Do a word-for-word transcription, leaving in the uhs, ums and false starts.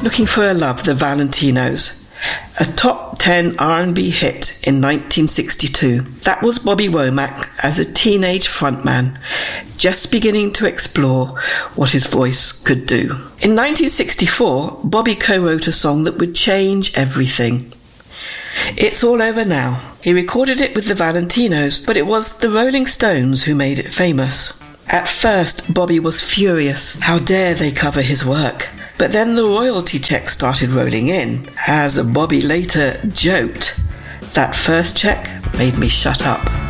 Looking for a Love, the Valentinos, a top ten R and B hit in nineteen sixty-two. That was Bobby Womack as a teenage frontman, just beginning to explore what his voice could do. In nineteen sixty-four, Bobby co-wrote a song that would change everything. It's All Over Now. He recorded it with the Valentinos, but it was the Rolling Stones who made it famous. At first, Bobby was furious. How dare they cover his work? But then the royalty check started rolling in. As Bobby later joked, that first check made me shut up.